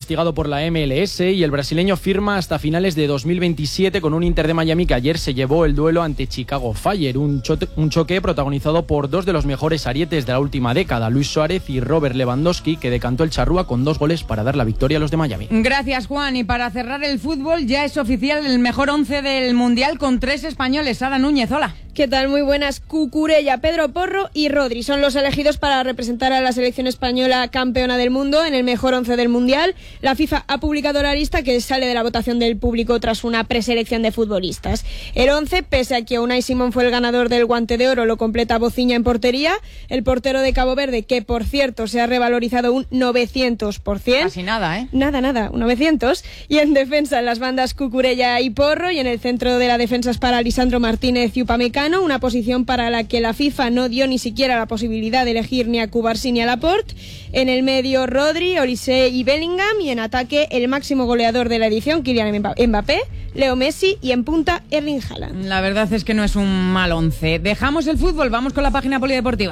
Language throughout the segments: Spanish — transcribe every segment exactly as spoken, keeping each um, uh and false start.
investigado por la M L S y el brasileño firma hasta finales de dos mil veintisiete con un Inter de Miami que ayer se llevó el duelo ante Chicago Fire, un, cho- un choque protagonizado por dos de los mejores arietes de la última década, Luis Suárez y Robert Lewandowski, que decantó el charrúa con dos goles para dar la victoria a los de Miami. Gracias, Juan. Y para cerrar el fútbol, ya es oficial el mejor once del Mundial con tres españoles. Sara Núñez, hola. ¿Qué tal? Muy buenas. Cucurella, Pedro Porro y Rodri son los elegidos para representar a la selección española campeona del mundo en el mejor once del Mundial. La FIFA ha publicado la lista que sale de la votación del público tras una preselección de futbolistas. El once, pese a que Unai Simón fue el ganador del Guante de Oro, lo completa Bociña en portería, el portero de Cabo Verde, que por cierto se ha revalorizado un novecientos por ciento. Casi nada, ¿eh? Nada, nada, un novecientos. Y en defensa, en las bandas Cucurella y Porro, y en el centro de la defensa es para Lisandro Martínez y Upamecano, una posición para la que la FIFA no dio ni siquiera la posibilidad de elegir ni a Cubarsí ni a Laporte. En el medio, Rodri, Olise y Bellingham, y en ataque el máximo goleador de la edición, Kylian Mbappé, Leo Messi, y en punta Erling Haaland. La verdad es que no es un mal once. Dejamos el fútbol, vamos con la página polideportiva.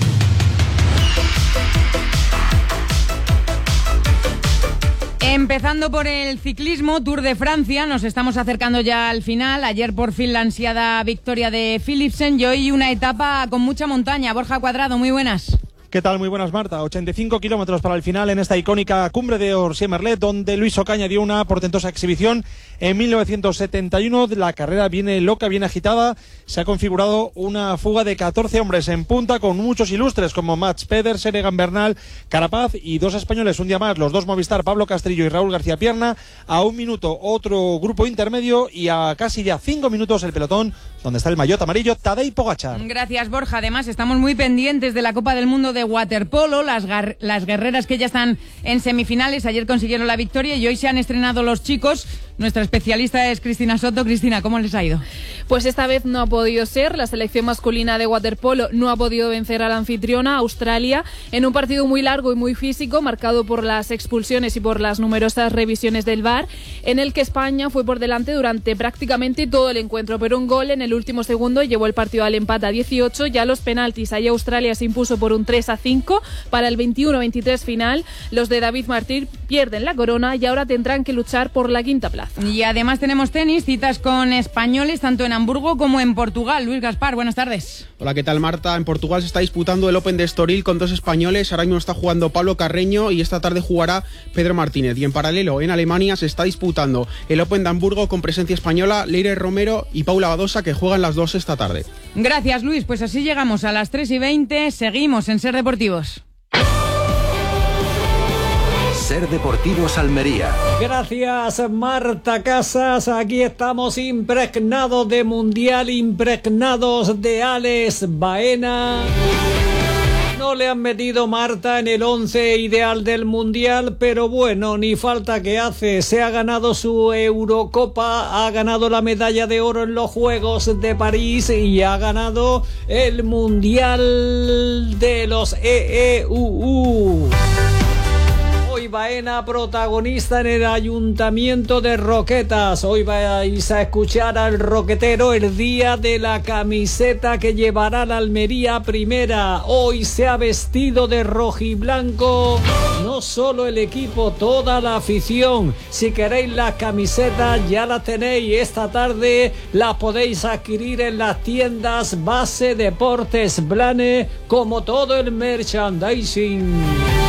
Empezando por el ciclismo, Tour de Francia, nos estamos acercando ya al final. Ayer por fin la ansiada victoria de Philipsen y hoy una etapa con mucha montaña. Borja Cuadrado, muy buenas. ¿Qué tal? Muy buenas, Marta. ochenta y cinco kilómetros para el final en esta icónica cumbre de Orsier-Merlet, donde Luis Ocaña dio una portentosa exhibición en mil novecientos setenta y uno. La carrera viene loca, bien agitada. Se ha configurado una fuga de catorce hombres en punta, con muchos ilustres como Mats Pedersen, Egan Bernal, Carapaz y dos españoles un día más, los dos Movistar, Pablo Castrillo y Raúl García Pierna. A un minuto otro grupo intermedio y a casi ya cinco minutos el pelotón, donde está el maillot amarillo, Tadej Pogačar. Gracias, Borja. Además, estamos muy pendientes de la Copa del Mundo de waterpolo, las, gar- las guerreras que ya están en semifinales. Ayer consiguieron la victoria y hoy se han estrenado los chicos. Nuestra especialista es Cristina Soto. Cristina, ¿cómo les ha ido? Pues esta vez no ha podido ser. La selección masculina de waterpolo no ha podido vencer a la anfitriona, Australia, en un partido muy largo y muy físico, marcado por las expulsiones y por las numerosas revisiones del V A R, en el que España fue por delante durante prácticamente todo el encuentro, pero un gol en el último segundo llevó el partido al empate a dieciocho. Ya los penaltis, ahí Australia se impuso por un tres a cinco. Para el veintiuno veintitrés final, los de David Martín pierden la corona y ahora tendrán que luchar por la quinta plaza. Y además tenemos tenis, citas con españoles tanto en Hamburgo como en Portugal. Luis Gaspar, buenas tardes. Hola, ¿qué tal, Marta? En Portugal se está disputando el Open de Estoril con dos españoles. Ahora mismo está jugando Pablo Carreño y esta tarde jugará Pedro Martínez. Y en paralelo, en Alemania se está disputando el Open de Hamburgo con presencia española, Leire Romero y Paula Badosa, que juegan las dos esta tarde. Gracias, Luis. Pues así llegamos a las tres y veinte. Seguimos en Ser Deportivos. Ser Deportivos Almería. Gracias, Marta Casas. Aquí estamos impregnados de Mundial, impregnados de Alex Baena. No le han metido, Marta, en el once ideal del Mundial, pero bueno, ni falta que hace. Se ha ganado su Eurocopa, ha ganado la medalla de oro en los Juegos de París y ha ganado el Mundial de los E E U U. Hoy Baena protagonista en el Ayuntamiento de Roquetas. Hoy vais a escuchar al roquetero el día de la camiseta que llevará la Almería Primera. Hoy se ha vestido de rojiblanco no solo el equipo, toda la afición. Si queréis las camisetas ya las tenéis. Esta tarde las podéis adquirir en las tiendas Base Deportes Blanes, como todo el merchandising.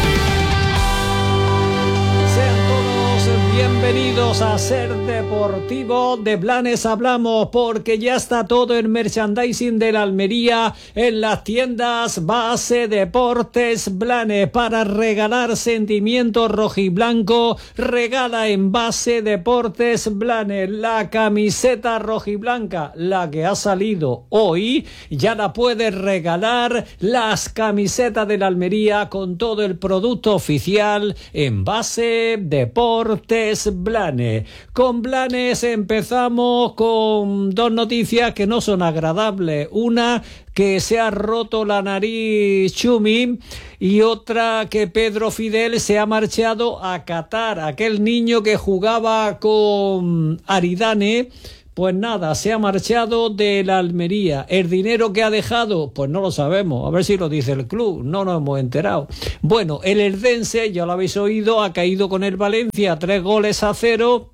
Bienvenidos a Ser Deportivo. De Blanes hablamos porque ya está todo el merchandising de la Almería en las tiendas Base Deportes Blanes. Para regalar sentimiento rojiblanco, regala en Base Deportes Blanes la camiseta rojiblanca, la que ha salido hoy. Ya la puedes regalar, las camisetas de la Almería con todo el producto oficial en Base Deportes Blanes. Con Blanes empezamos con dos noticias que no son agradables. Una, que se ha roto la nariz Chumi, y otra, que Pedro Fidel se ha marchado a Qatar. Aquel niño que jugaba con Aridane Pues nada, se ha marchado de la Almería. ¿El dinero que ha dejado? Pues no lo sabemos. A ver si lo dice el club. No nos hemos enterado. Bueno, el Eldense, ya lo habéis oído, ha caído con el Valencia tres goles a cero.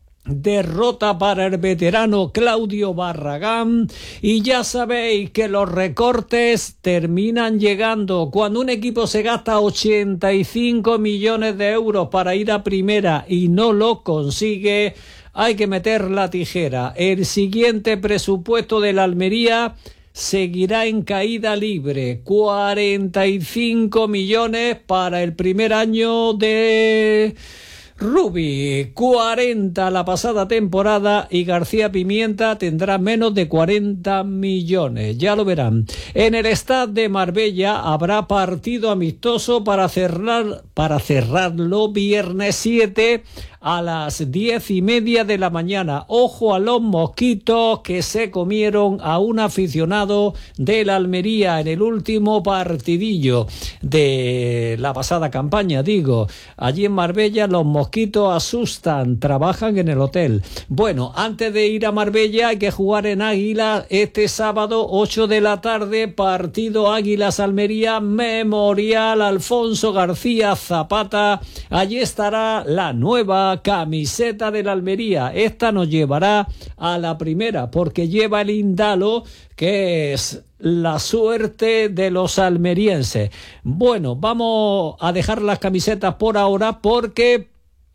Derrota para el veterano Claudio Barragán, y ya sabéis que los recortes terminan llegando cuando un equipo se gasta ochenta y cinco millones de euros para ir a primera y no lo consigue. Hay que meter la tijera. El siguiente presupuesto de la Almería seguirá en caída libre. cuarenta y cinco millones para el primer año de Rubi, cuarenta la pasada temporada, y García Pimienta tendrá menos de cuarenta millones, ya lo verán. En el Stade de Marbella habrá partido amistoso para cerrar para cerrarlo viernes siete a las diez y media de la mañana. Ojo a los mosquitos que se comieron a un aficionado de la Almería en el último partidillo de la pasada campaña, digo. Allí en Marbella los mosquitos asustan, trabajan en el hotel. Bueno, antes de ir a Marbella hay que jugar en Águila este sábado, ocho de la tarde, partido Águilas-Almería, Memorial Alfonso García Zapata. Allí estará la nueva camiseta de la Almería. Esta nos llevará a la primera porque lleva el Indalo, que es la suerte de los almerienses. Bueno, vamos a dejar las camisetas por ahora porque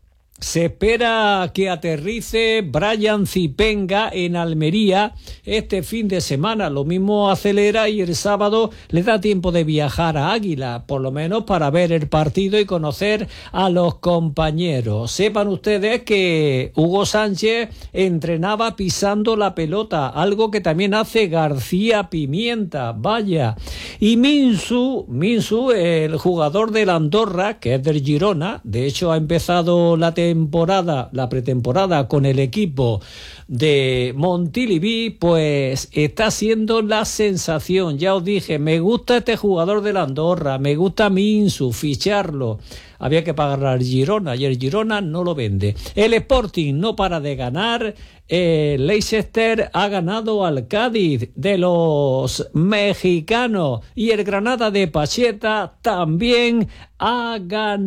se espera que aterrice Brian Zipenga en Almería este fin de semana. Lo mismo acelera y el sábado le da tiempo de viajar a Águila, por lo menos para ver el partido y conocer a los compañeros. Sepan ustedes que Hugo Sánchez entrenaba pisando la pelota, algo que también hace García Pimienta, vaya. Y Minsu, Minsu, el jugador del Andorra, que es del Girona, de hecho ha empezado la temporada temporada, la pretemporada con el equipo de Montilivi, pues está siendo la sensación. Ya os dije, me gusta este jugador del Andorra, me gusta Minsu, ficharlo. Había que pagar al Girona y el Girona no lo vende. El Sporting no para de ganar. El Leicester ha ganado al Cádiz de los mexicanos y el Granada de Pacheta también ha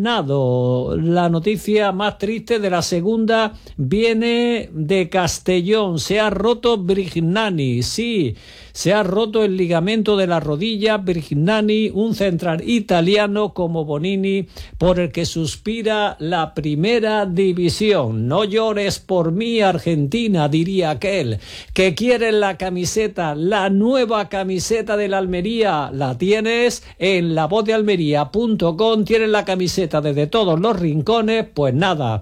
ganado. La noticia más triste de la segunda viene de Castellón. Se ha roto Brignani, sí, se ha roto el ligamento de la rodilla. Brignani, un central italiano como Bonini, por el que suspira la primera división. No llores por mí, Argentina, diría aquel. Que quiere la camiseta, la nueva camiseta de la Almería, la tienes en la voz de almería punto com. Tienes la camiseta desde todos los rincones. Pues nada,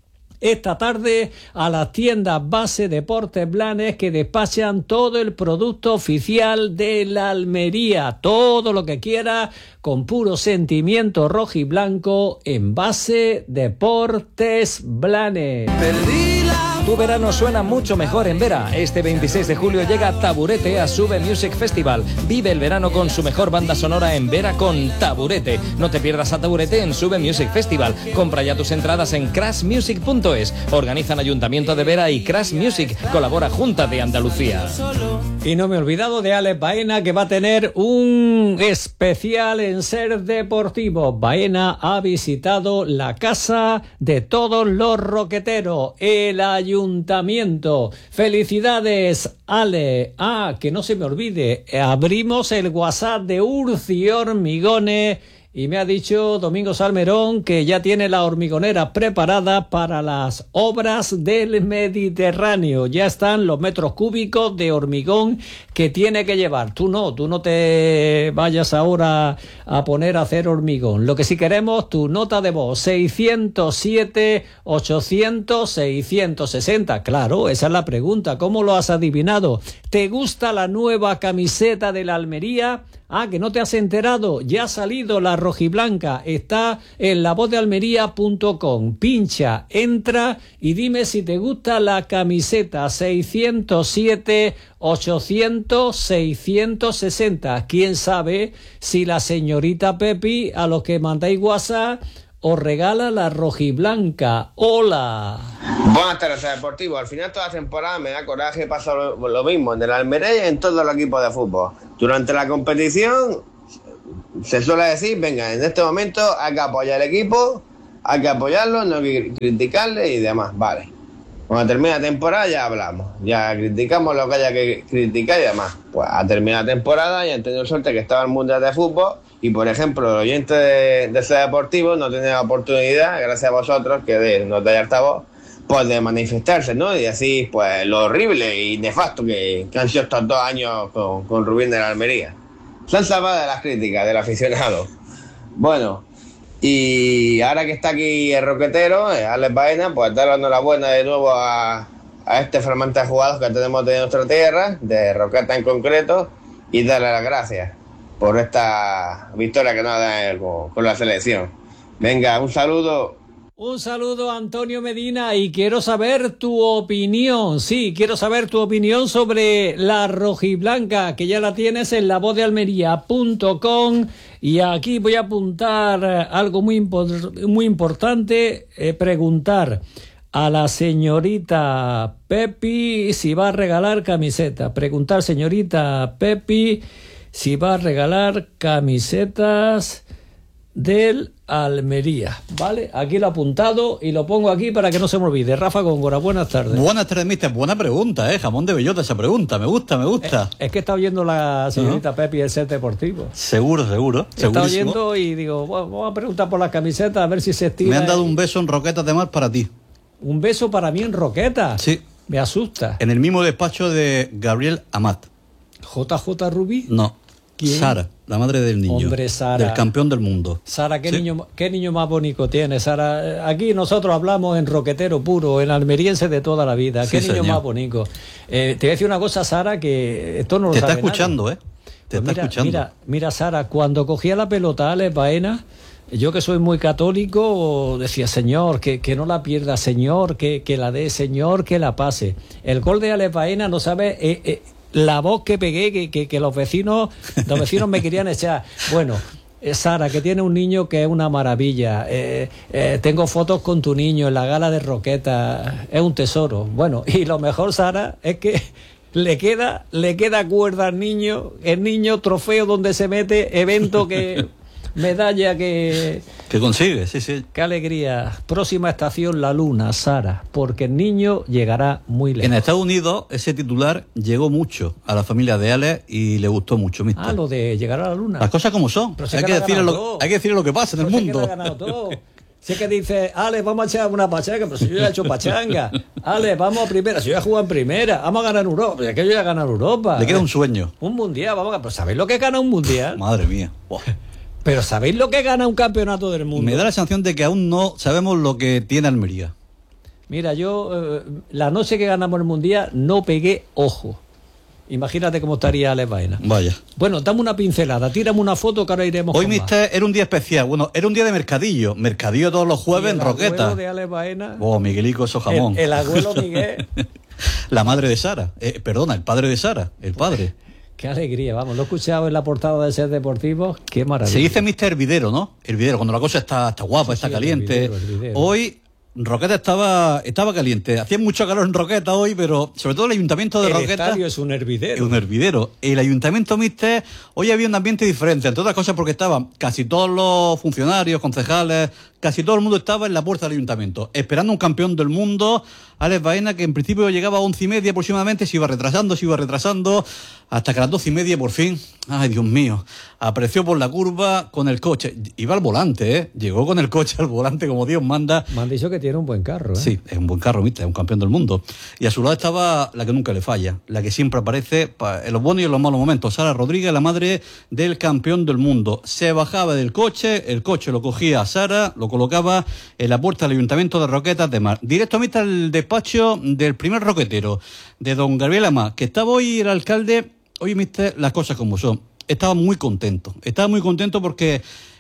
esta tarde a las tiendas Base Deportes Blanes, que despachan todo el producto oficial de la Almería, todo lo que quiera con puro sentimiento rojo y blanco en Base Deportes Blanes. Tu verano suena mucho mejor en Vera. Este veintiséis de julio llega Taburete a Sube Music Festival. Vive el verano con su mejor banda sonora en Vera con Taburete. No te pierdas a Taburete en Sube Music Festival. Compra ya tus entradas en crash music punto es. Organizan Ayuntamiento de Vera y Crash Music. Colabora Junta de Andalucía. Y no me he olvidado de Alex Baena, que va a tener un especial en Ser Deportivo. Baena ha visitado la casa de todos los roqueteros, el Ayuntamiento. Felicidades, Ale. Ah, que no se me olvide, abrimos el WhatsApp de Urci Hormigones y me ha dicho Domingo Salmerón que ya tiene la hormigonera preparada para las obras del Mediterráneo. Ya están los metros cúbicos de hormigón que tiene que llevar. Tú no, tú no te vayas ahora a poner a hacer hormigón. Lo que sí queremos, tu nota de voz, seiscientos siete, ochocientos, seiscientos sesenta. Claro, esa es la pregunta. ¿Cómo lo has adivinado? ¿Te gusta la nueva camiseta de la Almería? Ah, que no te has enterado, ya ha salido la rojiblanca, está en la voz de almería punto com. Pincha, entra y dime si te gusta la camiseta. Seiscientos siete, ochocientos, seiscientos sesenta. ¿Quién sabe si la señorita Pepi, a los que mandáis WhatsApp, os regala la rojiblanca. ¡Hola! Buenas tardes, Deportivo. Al final de toda la temporada me da coraje pasar lo, lo mismo en el Almería y en todos los equipos de fútbol. Durante la competición se suele decir, venga, en este momento hay que apoyar al equipo, hay que apoyarlo, no hay que criticarle y demás. Vale. Cuando termina la temporada ya hablamos, ya criticamos lo que haya que criticar y demás. Pues a terminar la temporada y han tenido suerte que estaba el Mundial de Fútbol y, por ejemplo, los oyentes de, de Ser Deportivo no tienen la oportunidad, gracias a vosotros, que de, nos dais altavoz, pues de manifestarse, ¿no? Y así, pues, lo horrible y nefasto que, que han sido estos dos años con, con Rubín de la Almería. Se han salvado de las críticas del aficionado. Bueno, y ahora que está aquí el roquetero, eh, Alex Baena, pues darle la enhorabuena de nuevo a, a este flamante jugador que tenemos de nuestra tierra, de Roqueta en concreto, y darle las gracias por esta victoria que nos da con, con la selección. Venga, un saludo. Un saludo a Antonio Medina y quiero saber tu opinión. Sí, quiero saber tu opinión sobre la rojiblanca, que ya la tienes en la voz de almería punto com. Y aquí voy a apuntar algo muy, impor- muy importante, eh, preguntar a la señorita Pepi si va a regalar camiseta. Preguntar, señorita Pepi, si va a regalar camisetas del Almería, ¿vale? Aquí lo he apuntado y lo pongo aquí para que no se me olvide. Rafa Góngora, buenas tardes. Buenas tardes, mister. Buena pregunta, ¿eh? Jamón de bellota esa pregunta. Me gusta, me gusta. Es, es que está oyendo la señorita uh-huh. Pepi el Ser Deportivo. Seguro, seguro. Está oyendo y digo, bueno, vamos a preguntar por las camisetas a ver si se estira. Me han dado y... un beso en Roqueta de Mar para ti. ¿Un beso para mí en Roqueta? Sí. Me asusta. En el mismo despacho de Gabriel Amat. ¿J J Rubí? No. ¿Quién? Sara, la madre del niño. Hombre, Sara. Del campeón del mundo. Sara, qué, ¿sí? niño, qué niño más bonito tiene, Sara. Aquí nosotros hablamos en roquetero puro, en almeriense de toda la vida. Sí, qué niño señor. más bonito. Eh, te voy a decir una cosa, Sara, que esto no lo Te sabe está escuchando, nadie. ¿eh? Te Pues está mira, escuchando. Mira, mira, Sara, cuando cogía la pelota Alex Baena, yo que soy muy católico, decía, Señor, que, que no la pierda, Señor, que, que la dé, Señor, que la pase. El gol de Alex Baena, no sabe... Eh, eh, la voz que pegué, que, que, que los vecinos los vecinos me querían echar. Bueno, eh, Sara, que tiene un niño que es una maravilla. Eh, eh, tengo fotos con tu niño en la gala de Roqueta. Es un tesoro. Bueno, y lo mejor, Sara, es que le queda, le queda cuerda al niño. El niño, trofeo donde se mete, evento que... medalla que... Que consigue, sí, sí. Qué alegría. Próxima estación, la Luna, Sara, porque el niño llegará muy lejos. En Estados Unidos, ese titular llegó mucho a la familia de Alex y le gustó mucho, mister. Ah, lo de llegar a la Luna. Las cosas como son. Si hay, que decirle lo, hay que decirle lo que pasa en el pero mundo. Si es que lo ha ganado todo. Si es que dice, Alex, vamos a echar una pachanga, pero si yo ya he hecho pachanga. Alex, vamos a primera, si yo ya he jugado en primera, vamos a ganar Europa. Pero es que yo ya he ganado Europa. Le queda un sueño. Un mundial, vamos a ganar. Pero ¿sabéis lo que gana un mundial? Madre mía. Wow. Pero ¿sabéis lo que gana un campeonato del mundo? Me da la sensación de que aún no sabemos lo que tiene Almería. Mira, yo eh, la noche que ganamos el mundial no pegué ojo. Imagínate cómo estaría Alex Baena. Vaya. Bueno, dame una pincelada, tírame una foto que ahora iremos Hoy, con mister, más. era un día especial. Bueno, era un día de mercadillo. Mercadillo todos los jueves en Roqueta. El abuelo de Alex Baena. Oh, Miguelico, eso jamón. El, el abuelo Miguel. La madre de Sara. Eh, perdona, el padre de Sara. El padre. Qué alegría, vamos, lo he escuchado en la portada de Ser Deportivo, qué maravilla. Se dice mister Hervidero, ¿no? Hervidero, cuando la cosa está, está guapa, sí, está sí, caliente. El hervidero, el hervidero. Hoy Roqueta estaba, estaba caliente. Hacía mucho calor en Roqueta hoy, pero sobre todo el ayuntamiento de el Roqueta. El estadio es un hervidero. Es un hervidero. El ayuntamiento, mister, hoy había un ambiente diferente, entre otras cosas porque estaban casi todos los funcionarios, concejales, casi todo el mundo estaba en la puerta del ayuntamiento, esperando un campeón del mundo, Alex Baena, que en principio llegaba a once y media aproximadamente, se iba retrasando, se iba retrasando, hasta que a las doce y media por fin, ay Dios mío, apareció por la curva con el coche, iba al volante, ¿eh? Llegó con el coche al volante como Dios manda. Me han dicho que tiene un buen carro, ¿eh? Sí, es un buen carro, mister, es un campeón del mundo. Y a su lado estaba la que nunca le falla, la que siempre aparece en los buenos y en los malos momentos, Sara Rodríguez, la madre del campeón del mundo. Se bajaba del coche, el coche lo cogía a Sara, lo colocaba en la puerta del Ayuntamiento de Roquetas de Mar. Directamente al despacho del primer roquetero, de don Gabriel Amat, que estaba hoy el alcalde. Oye, mister, las cosas como son. Estaba muy contento. Estaba muy contento porque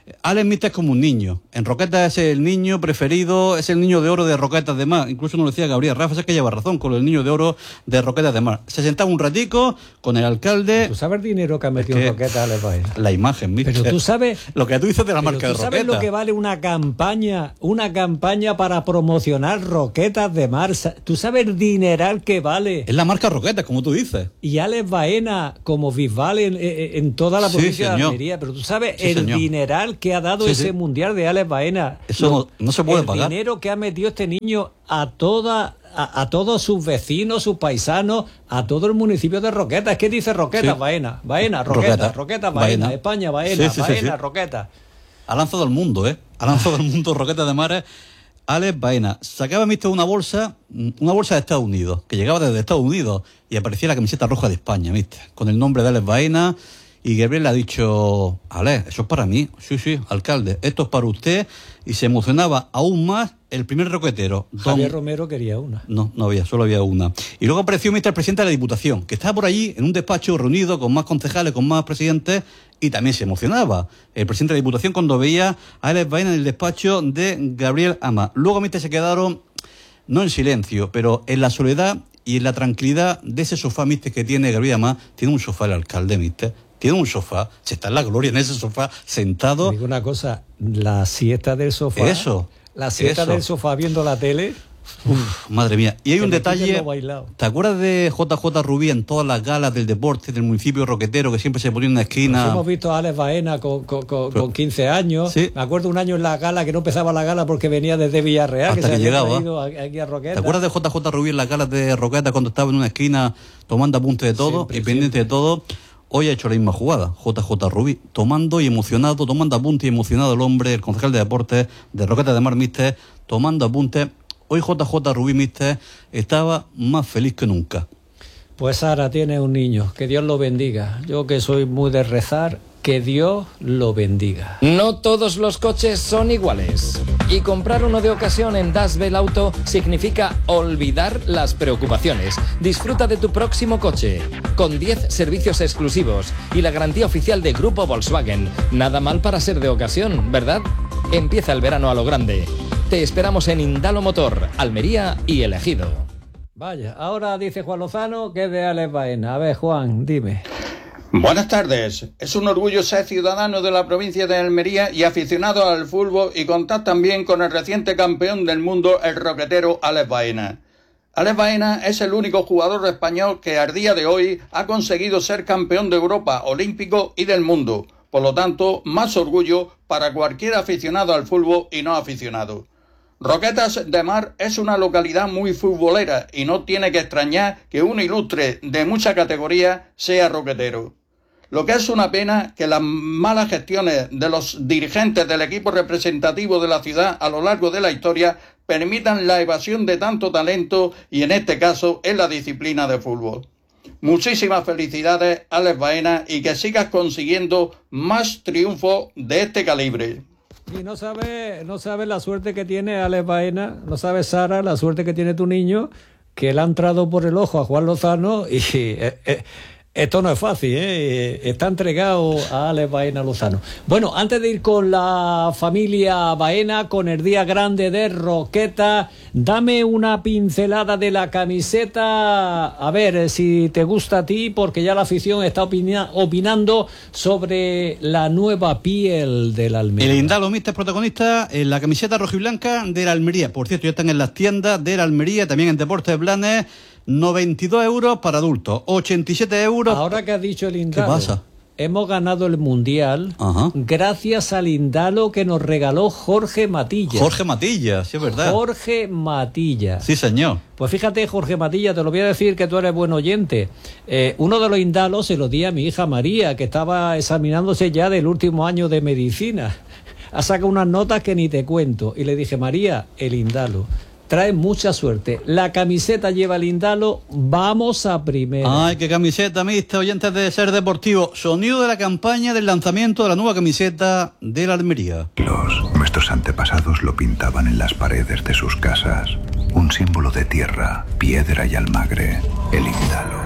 Alex Mister es como un niño. En Roquetas es el niño preferido, es el niño de oro de Roquetas de Mar. Incluso nos lo decía Gabriel Rafa, es que lleva razón con el niño de oro de Roquetas de Mar. Se sentaba un ratico con el alcalde. ¿Tú sabes el dinero que ha metido en Roquetas Alex Baena? La imagen, Mister. Pero tú sabes... Lo que tú dices de la marca de ¿tú Roquetas. sabes lo que vale una campaña, una campaña para promocionar Roquetas de Mar? ¿Tú sabes el dineral que vale? Es la marca Roquetas, como tú dices. Y Alex Baena como Bisbal en, en, en toda la provincia sí, de Almería. Pero tú sabes sí, el señor. dineral que ha dado Sí, ese sí. mundial de Alex Baena. Eso no, no se puede el pagar. El dinero que ha metido este niño a toda... A, a todos sus vecinos, sus paisanos, a todo el municipio de Roquetas. ¿Qué dice Roquetas? Sí. Baena, Baena, Roquetas, Roquetas, Roquetas, Baena, Baena. España, Baena, Sí, sí, sí, Baena, sí. Roquetas. Ha lanzado al mundo, ¿eh? Ha lanzado al mundo Roquetas de Mar. Alex Baena. Sacaba, Mister, una bolsa, una bolsa de Estados Unidos, que llegaba desde Estados Unidos, y aparecía la camiseta roja de España, Mister, con el nombre de Alex Baena. Y Gabriel le ha dicho, Alex, eso es para mí. Sí, sí, alcalde, esto es para usted. Y se emocionaba aún más el primer roquetero. Don... Javier Romero quería una. No, no había, solo había una. Y luego apareció Mister el presidente de la Diputación, que estaba por allí en un despacho reunido con más concejales, con más presidentes, y también se emocionaba el presidente de la Diputación cuando veía a Alex Baena en el despacho de Gabriel Ama. Luego, Mister, se quedaron, no en silencio, pero en la soledad y en la tranquilidad de ese sofá, Mister, que tiene Gabriel Ama. Tiene un sofá el alcalde, Mister. Tiene un sofá, se está en la gloria en ese sofá, sentado. Te digo una cosa, la siesta del sofá. Eso. La siesta eso. del sofá viendo la tele. Uf, madre mía. Y hay que un me detalle. quiten lo bailado. ¿Te acuerdas de J J Rubí en todas las galas del deporte del municipio roquetero, que siempre se ponía en una esquina? Pues hemos visto a Alex Baena con, con, con, Pero, con quince años. Sí. Me acuerdo un año en la gala que no empezaba la gala porque venía desde Villarreal, Hasta que, que se llegaba. había traído aquí a Roquetas. ¿Te acuerdas de J J Rubí en las galas de Roquetas cuando estaba en una esquina tomando apuntes de todo Siempre, y pendiente siempre. de todo? Hoy ha hecho la misma jugada, J J Rubí, tomando y emocionado, tomando apuntes y emocionado el hombre, el concejal de deportes de Roquetas de Mar, Mister, tomando apuntes. Hoy J J Rubí, Mister, estaba más feliz que nunca. Pues Sara tiene un niño, que Dios lo bendiga. Yo que soy muy de rezar, que Dios lo bendiga. No todos los coches son iguales. Y comprar uno de ocasión en Das Bell Auto significa olvidar las preocupaciones. Disfruta de tu próximo coche, con diez servicios exclusivos y la garantía oficial de Grupo Volkswagen. Nada mal para ser de ocasión, ¿verdad? Empieza el verano a lo grande. Te esperamos en Indalo Motor, Almería y El Ejido. Vaya, ahora dice Juan Lozano que es de Alex Baena. A ver, Juan, dime. Buenas tardes. Es un orgullo ser ciudadano de la provincia de Almería y aficionado al fútbol y contar también con el reciente campeón del mundo, el roquetero Alex Baena. Alex Baena es el único jugador español que al día de hoy ha conseguido ser campeón de Europa, olímpico y del mundo. Por lo tanto, más orgullo para cualquier aficionado al fútbol y no aficionado. Roquetas de Mar es una localidad muy futbolera y no tiene que extrañar que un ilustre de mucha categoría sea roquetero. Lo que es una pena que las malas gestiones de los dirigentes del equipo representativo de la ciudad a lo largo de la historia permitan la evasión de tanto talento y en este caso en la disciplina de fútbol. Muchísimas felicidades, Alex Baena, y que sigas consiguiendo más triunfos de este calibre. Y no sabes no sabe la suerte que tiene Alex Baena, no sabes, Sara, la suerte que tiene tu niño, que le ha entrado por el ojo a Juan Lozano y eh, eh, esto no es fácil, ¿eh? Está entregado a Alex Baena Lozano. Bueno, antes de ir con la familia Baena, con el día grande de Roquetas, dame una pincelada de la camiseta, a ver si te gusta a ti, porque ya la afición está opina- opinando sobre la nueva piel del Almería. El Indalo, Mister, protagonista en la camiseta rojiblanca de la Almería. Por cierto, ya están en las tiendas de la Almería, también en Deportes Blanes. noventa y dos euros para adultos, ochenta y siete euros. Ahora que has dicho el Indalo, ¿qué pasa? Hemos ganado el Mundial. Ajá. Gracias al Indalo que nos regaló Jorge Matilla. Jorge Matilla, sí es verdad. Jorge Matilla. Sí, señor. Pues fíjate, Jorge Matilla, te lo voy a decir que tú eres buen oyente. Eh, uno de los Indalos se lo di a mi hija María, que estaba examinándose ya del último año de medicina. Ha sacado unas notas que ni te cuento. Y le dije, María, el Indalo trae mucha suerte. La camiseta lleva el Indalo, vamos a primera. Ay, qué camiseta, Mister, oyentes de Ser Deportivo. Sonido de la campaña del lanzamiento de la nueva camiseta de la Almería. Los, nuestros antepasados lo pintaban en las paredes de sus casas. Un símbolo de tierra, piedra y almagre, el Indalo.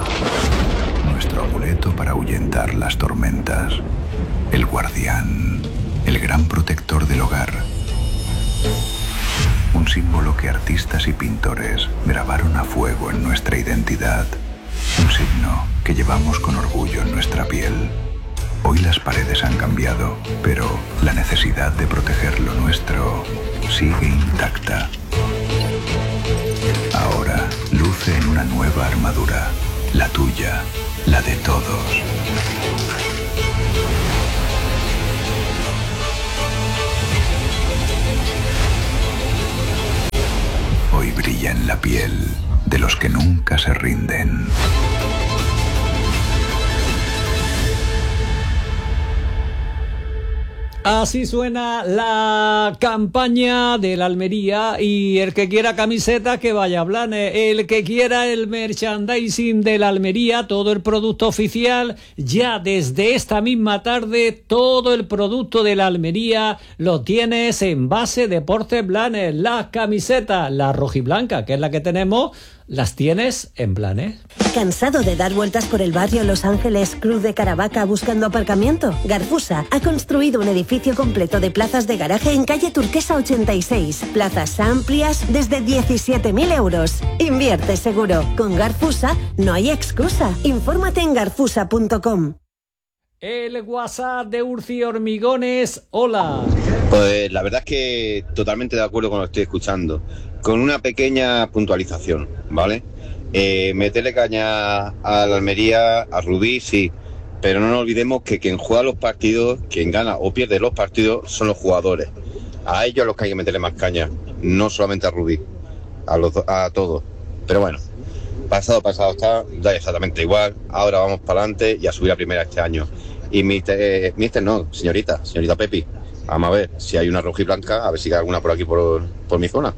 Nuestro amuleto para ahuyentar las tormentas. El guardián, el gran protector del hogar. Un símbolo que artistas y pintores grabaron a fuego en nuestra identidad. Un signo que llevamos con orgullo en nuestra piel. Hoy las paredes han cambiado, pero la necesidad de proteger lo nuestro sigue intacta. Ahora luce en una nueva armadura, la tuya, la de todos. Hoy brilla en la piel de los que nunca se rinden. Así suena la campaña de la Almería, y el que quiera camiseta que vaya a Blanes, el que quiera el merchandising de la Almería, todo el producto oficial, ya desde esta misma tarde todo el producto de la Almería lo tienes en Base Deportes Blanes. Las camisetas, la rojiblanca, que es la que tenemos, las tienes en Blanes. ¿Cansado de dar vueltas por el barrio Los Ángeles, Cruz de Caravaca buscando aparcamiento? Garfusa ha construido un edificio completo de plazas de garaje en calle Turquesa ochenta y seis. Plazas amplias desde diecisiete mil euros. Invierte seguro. Con Garfusa no hay excusa. Infórmate en garfusa punto com. El WhatsApp de Urci Hormigones. Hola. Pues la verdad es que totalmente de acuerdo con lo que estoy escuchando, con una pequeña puntualización, ¿vale? Eh, meterle caña a la Almería, a Rubí, sí, pero no nos olvidemos que quien juega los partidos, quien gana o pierde los partidos son los jugadores. A ellos los que hay que meterle más caña, no solamente a Rubí, a, los, a todos. Pero bueno, pasado, pasado está, da exactamente igual. Ahora vamos para adelante y a subir a primera este año. Y mister, eh, mister no, señorita, señorita Pepi, vamos a ver si hay una rojiblanca, a ver si hay alguna por aquí por, por mi zona.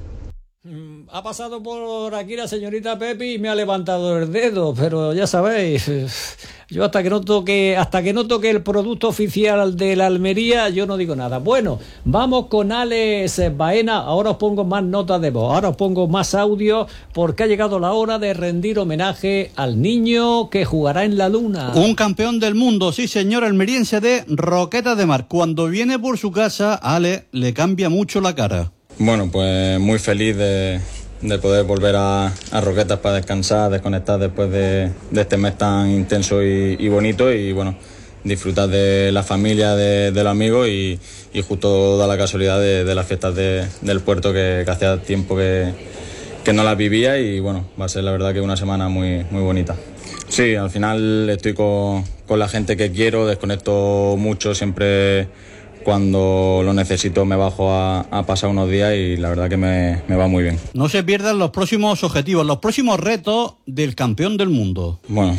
Ha pasado por aquí la señorita Pepi y me ha levantado el dedo, pero ya sabéis, yo hasta que no toque, hasta que no toque el producto oficial de la Almería, yo no digo nada. Bueno, vamos con Alex Baena. Ahora os pongo más notas de voz, ahora os pongo más audio, porque ha llegado la hora de rendir homenaje al niño que jugará en la luna. Un campeón del mundo, sí señor, almeriense de Roquetas de Mar. Cuando viene por su casa, a Ale le cambia mucho la cara. Bueno, pues muy feliz de, de poder volver a, a Roquetas para descansar, desconectar después de, de este mes tan intenso y, y bonito, y bueno, disfrutar de la familia, de, de los amigos y, y justo da la casualidad de, de las fiestas de, del puerto que, que hacía tiempo que, que no las vivía, y bueno, va a ser la verdad que una semana muy, muy bonita. Sí, al final estoy con, con la gente que quiero, desconecto mucho, siempre cuando lo necesito me bajo a, a pasar unos días y la verdad que me, me va muy bien. No se pierdan los próximos objetivos, los próximos retos del campeón del mundo. Bueno,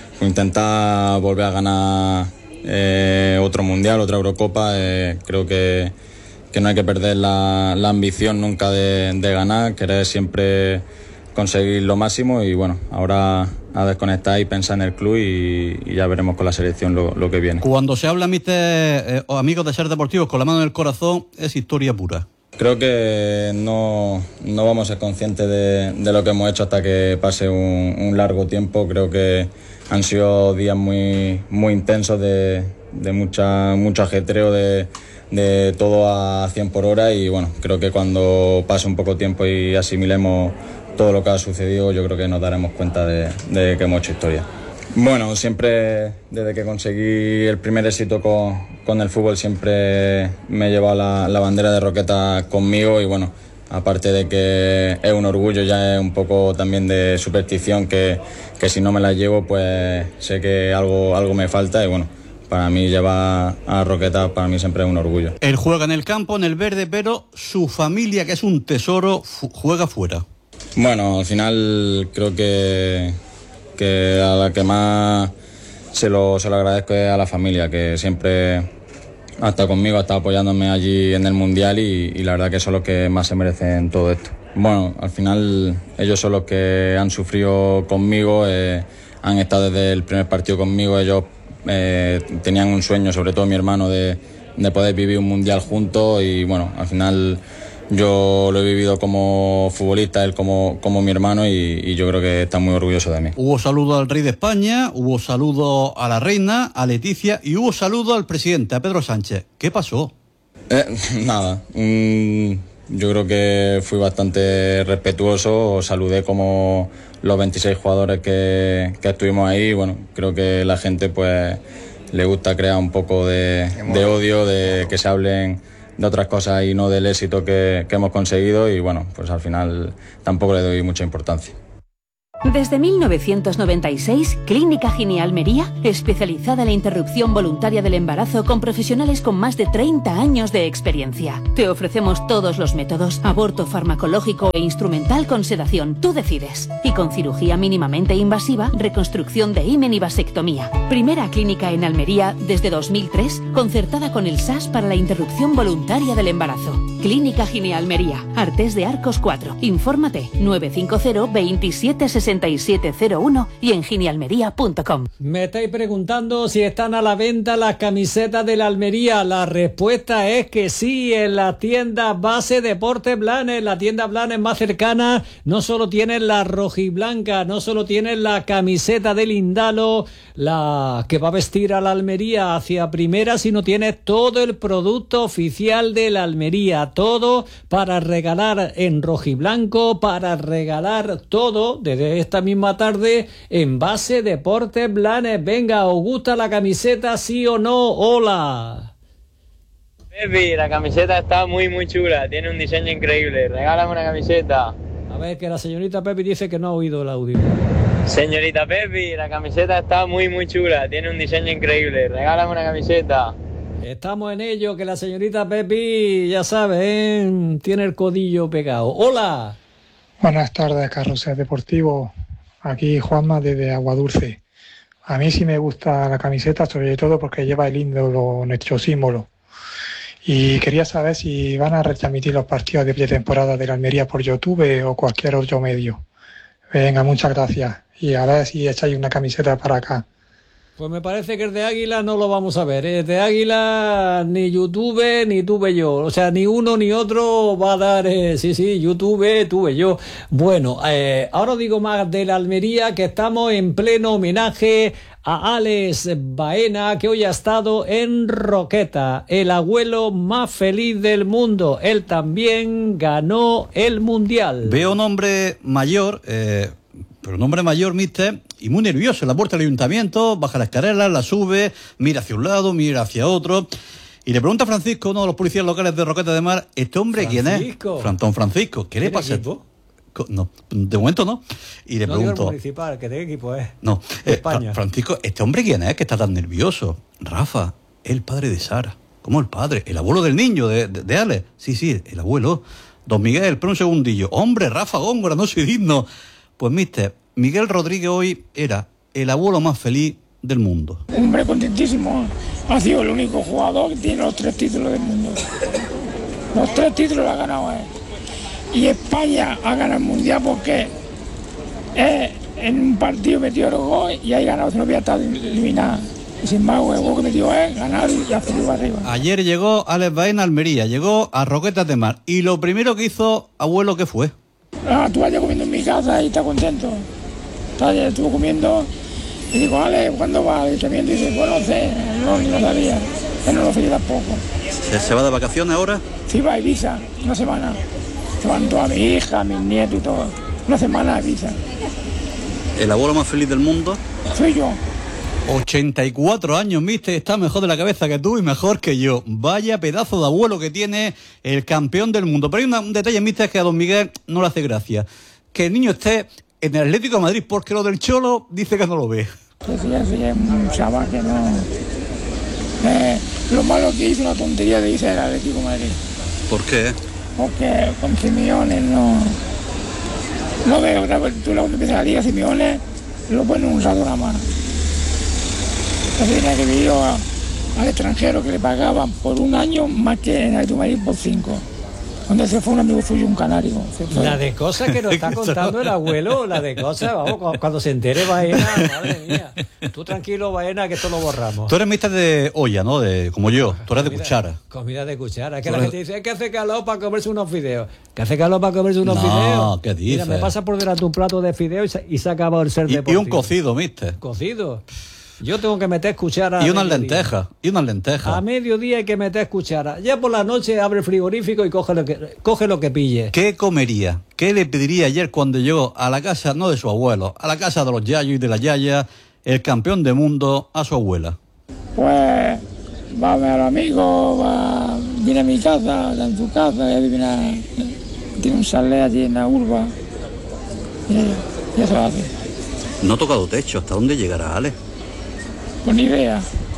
intentar volver a ganar eh, otro mundial, otra Eurocopa. Eh, creo que, que no hay que perder la, la ambición nunca de, de ganar, querer siempre conseguir lo máximo, y bueno, ahora a desconectar y pensar en el club y, y ya veremos con la selección lo, lo que viene. Cuando se habla, mister, eh, o amigos de Ser Deportivos, con la mano en el corazón, es historia pura. Creo que no, no vamos a ser conscientes de, de lo que hemos hecho hasta que pase un, un largo tiempo. Creo que han sido días muy, muy intensos, de, de mucha, mucho ajetreo, de, de todo a cien por hora, y bueno, creo que cuando pase un poco tiempo y asimilemos todo lo que ha sucedido, yo creo que nos daremos cuenta de, de que hemos hecho historia. Bueno, siempre desde que conseguí el primer éxito con, con el fútbol, siempre me he llevado la, la bandera de Roquetas conmigo, y bueno, aparte de que es un orgullo, ya es un poco también de superstición, que, que si no me la llevo pues sé que algo, algo me falta, y bueno, para mí llevar a Roquetas para mí siempre es un orgullo. Él juega en el campo, en el verde, pero su familia, que es un tesoro, juega fuera. Bueno, al final creo que, que a la que más se lo, se lo agradezco es a la familia, que siempre ha estado conmigo, ha estado apoyándome allí en el Mundial, y, y la verdad que son los que más se merecen todo esto. Bueno, al final ellos son los que han sufrido conmigo, eh, han estado desde el primer partido conmigo, ellos eh, tenían un sueño, sobre todo mi hermano, de, de poder vivir un Mundial juntos, y bueno, al final yo lo he vivido como futbolista, él como, como mi hermano, y, y yo creo que está muy orgulloso de mí. Hubo saludo al rey de España, hubo saludo a la reina, a Leticia, y hubo saludo al presidente, a Pedro Sánchez. ¿Qué pasó? Eh, nada, mm, yo creo que fui bastante respetuoso, saludé como los veintiséis jugadores que, que estuvimos ahí. Bueno, creo que la gente pues le gusta crear un poco de, de odio, de que se hablen de otras cosas y no del éxito que, que hemos conseguido, y bueno, pues al final tampoco le doy mucha importancia. Desde mil novecientos noventa y seis, Clínica Gini Almería, especializada en la interrupción voluntaria del embarazo con profesionales con más de treinta años de experiencia. Te ofrecemos todos los métodos, aborto farmacológico e instrumental con sedación, tú decides. Y con cirugía mínimamente invasiva, reconstrucción de himen y vasectomía. Primera clínica en Almería desde dos mil tres, concertada con el S A S para la interrupción voluntaria del embarazo. Clínica Gini Almería, Artés de Arcos cuatro. Infórmate nueve cinco cero, veintisiete sesenta y siete cero uno y en ginialmería punto com. Me estáis preguntando si están a la venta las camisetas de la Almería. La respuesta es que sí, en la tienda Base Deportes Blanes, la tienda Blanes más cercana. No solo tienen la rojiblanca, no solo tienen la camiseta del Indalo, la que va a vestir a la Almería hacia primera, sino tiene todo el producto oficial de la Almería, todo para regalar en rojiblanco, para regalar todo desde esta misma tarde en Base Deportes Blanes. Venga, ¿os gusta la camiseta, sí o no? Hola. Pepi, la camiseta está muy muy chula, tiene un diseño increíble, regálame una camiseta. A ver, que la señorita Pepi dice que no ha oído el audio. Señorita Pepi, la camiseta está muy muy chula, tiene un diseño increíble, regálame una camiseta. Estamos en ello, que la señorita Pepi, ya sabe, ¿eh? Tiene el codillo pegado. Hola. Buenas tardes, Carrusel Deportivo. Aquí Juanma desde Aguadulce. A mí sí me gusta la camiseta, sobre todo porque lleva el ídolo, nuestro símbolo. Y quería saber si van a retransmitir los partidos de pretemporada de la Almería por YouTube o cualquier otro medio. Venga, muchas gracias. Y a ver si echáis una camiseta para acá. Pues me parece que el de Águila no lo vamos a ver. El de Águila ni YouTube ni tuve yo. O sea, ni uno ni otro va a dar... Eh, sí, sí, YouTube tuve yo. Bueno, eh, ahora digo más de la Almería, que estamos en pleno homenaje a Alex Baena, que hoy ha estado en Roqueta, el abuelo más feliz del mundo. Él también ganó el Mundial. Veo un hombre mayor... Eh... Pero un hombre mayor, mister, y muy nervioso en la puerta del ayuntamiento, baja la escalera, la sube, mira hacia un lado, mira hacia otro, y le pregunta a Francisco, uno de los policías locales de Roqueta de Mar, ¿este hombre Francisco. quién es? Frantón Francisco, ¿qué le pasa? Equipo? No, de momento no. Y le no pregunto... digo el municipal, ¿qué de equipo es? No, eh, España. Francisco, ¿este hombre quién es que está tan nervioso? Rafa, el padre de Sara. ¿Cómo el padre? El abuelo del niño, de, de, de Alex. Sí, sí, el abuelo. Don Miguel, espera un segundillo. Hombre, Rafa Góngora, no soy digno. Pues, mister, Miguel Rodríguez hoy era el abuelo más feliz del mundo. Hombre, contentísimo. Ha sido el único jugador que tiene los tres títulos del mundo. Los tres títulos los ha ganado él. Y España ha ganado el Mundial porque es en un partido metió el gol y ahí ganado, si no había estado eliminado. Y sin embargo, el gol que metió él, ganar y hacer para arriba. Ayer llegó Alex Baena a Almería, llegó a Roquetas de Mar. Y lo primero que hizo, abuelo, ¿qué fue? Ah, tú vayas comiendo en mi casa y está contento. Ayer estuvo comiendo y digo, Ale, ¿cuándo va? Y también dice, bueno, no sé, no, no sabía. Él no lo sabía tampoco. ¿Se va de vacaciones ahora? Sí, va a Ibiza, una semana. Se van toda mi hija, mis nietos y todo. Una semana a Ibiza. ¿El abuelo más feliz del mundo? Soy yo. ochenta y cuatro años, mister, está mejor de la cabeza que tú y mejor que yo. Vaya pedazo de abuelo que tiene el campeón del mundo. Pero hay una, un detalle, mister, que a don Miguel no le hace gracia. Que el niño esté en el Atlético de Madrid, porque lo del Cholo dice que no lo ve. Sí, sí, sí, es un chaval que no... Eh, lo malo que hizo una tontería de irse al Atlético de Madrid. ¿Por qué? Porque con Simeone no... No veo, tú cuando empiezas la liga Simeone lo pone un rato nada más. Entonces tenía que ir a, al extranjero que le pagaban por un año más que en Atlético de Madrid por cinco. Cuando se fue un amigo suyo, un canario. La de cosas que nos está contando el abuelo, la de cosas, vamos, cuando se entere Baena, madre mía. Tú tranquilo, Baena, que esto lo borramos. Tú eres mister de olla, ¿no? De, como yo, tú eres comida, de cuchara. Comida de cuchara. Es que la gente dice, es que hace calor para comerse unos fideos. ¿Que hace calor para comerse unos no, fideos? No, ¿qué dices? Mira, me pasa por delante un plato de fideos y se, y se acaba el ser y, deportivo. Y un cocido, mister. ¿Cocido? Yo tengo que meter cuchara. Y unas lentejas, y unas lentejas. A mediodía hay que meter cuchara. Ya por la noche abre el frigorífico y coge lo que, coge lo que pille. ¿Qué comería? ¿Qué le pediría ayer cuando llegó a la casa, no de su abuelo, a la casa de los yayos y de la yaya, el campeón del mundo, a su abuela? Pues va a ver al amigo, va, viene a mi casa, está en su casa, y adivina, tiene un chalet allí en la urba. Y, y eso hace. No ha tocado techo, ¿hasta dónde llegará, Ale? Pues ni idea.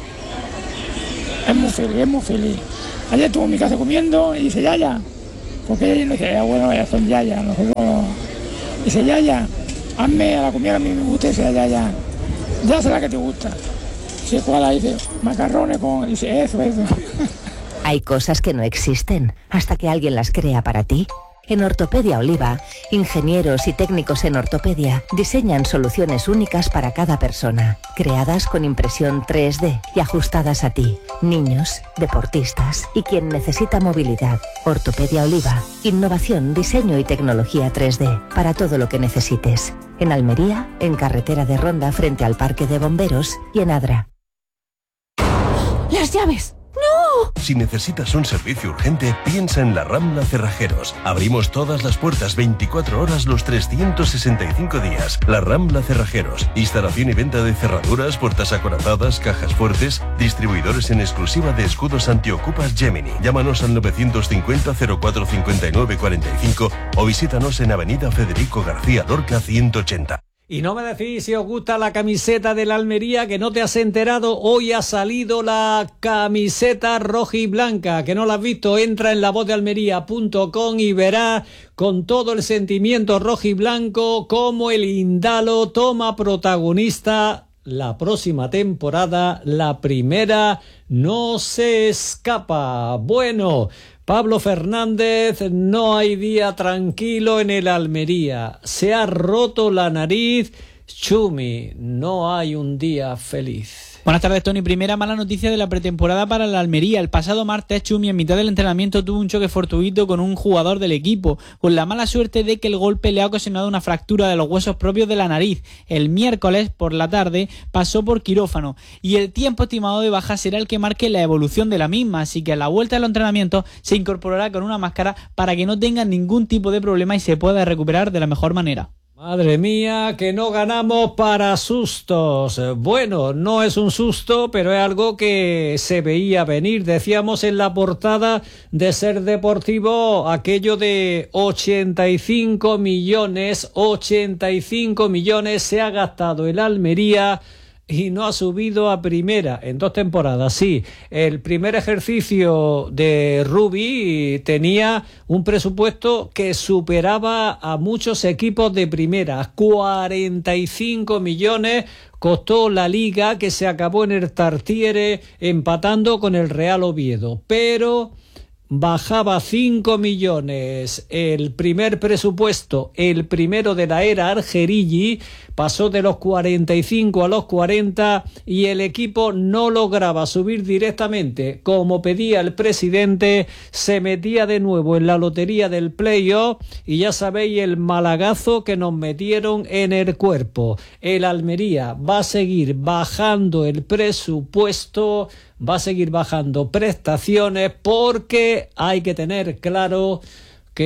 Es muy feliz, es muy feliz. Ayer estuvo en mi casa comiendo y dice, Yaya, porque ella no dice, bueno, ya son Yaya, nosotros no. Dice, Yaya, hazme a la comida que a mí me gusta, dice, Yaya, ya sé la que te gusta. Dice, ¿cuál? Dice, macarrones con... Dice, eso, eso. Hay cosas que no existen hasta que alguien las crea para ti. En Ortopedia Oliva, ingenieros y técnicos en ortopedia diseñan soluciones únicas para cada persona, creadas con impresión tres D y ajustadas a ti, niños, deportistas y quien necesita movilidad. Ortopedia Oliva, innovación, diseño y tecnología tres D para todo lo que necesites. En Almería, en Carretera de Ronda frente al Parque de Bomberos y en Adra. ¡Las llaves! ¡No! Si necesitas un servicio urgente, piensa en la Rambla Cerrajeros. Abrimos todas las puertas veinticuatro horas los trescientos sesenta y cinco días. La Rambla Cerrajeros. Instalación y venta de cerraduras, puertas acorazadas, cajas fuertes. Distribuidores en exclusiva de escudos antiocupas Gemini. Llámanos al novecientos cincuenta cero cuatro cincuenta y nueve cuarenta y cinco o visítanos en Avenida Federico García Lorca ciento ochenta. Y no me decís si os gusta la camiseta de la Almería, que no te has enterado. Hoy ha salido la camiseta roja y blanca, que no la has visto. Entra en la voz de almería punto com y verás con todo el sentimiento rojo y blanco cómo el Indalo toma protagonista la próxima temporada. La primera no se escapa. Bueno, Pablo Fernández, no hay día tranquilo en el Almería. Se ha roto la nariz. Chumi, no hay un día feliz. Buenas tardes, Tony. Primera mala noticia de la pretemporada para la Almería. El pasado martes, Chumi, en mitad del entrenamiento, tuvo un choque fortuito con un jugador del equipo, con la mala suerte de que el golpe le ha ocasionado una fractura de los huesos propios de la nariz. El miércoles, por la tarde, pasó por quirófano, y el tiempo estimado de baja será el que marque la evolución de la misma, así que a la vuelta de los entrenamientos se incorporará con una máscara para que no tenga ningún tipo de problema y se pueda recuperar de la mejor manera. Madre mía, que no ganamos para sustos. Bueno, no es un susto, pero es algo que se veía venir. Decíamos en la portada de Ser Deportivo aquello de ochenta y cinco millones, ochenta y cinco millones se ha gastado el Almería y no ha subido a primera en dos temporadas. Sí, el primer ejercicio de Rubi tenía un presupuesto que superaba a muchos equipos de primera. cuarenta y cinco millones costó la Liga, que se acabó en el Tartiere empatando con el Real Oviedo, pero bajaba cinco millones el primer presupuesto, el primero de la era Argerigi, pasó de los cuarenta y cinco a los cuarenta y el equipo no lograba subir directamente como pedía el presidente. Se metía de nuevo en la lotería del playoff y ya sabéis el malagazo que nos metieron en el cuerpo. El Almería va a seguir bajando el presupuesto, va a seguir bajando prestaciones, porque hay que tener claro que